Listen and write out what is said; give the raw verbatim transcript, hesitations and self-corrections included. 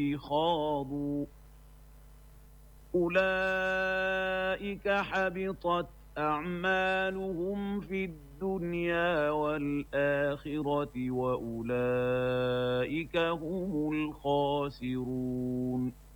خاضوا أولئك حبطت أعمالهم في الدنيا والآخرة وأولئك هم الخاسرون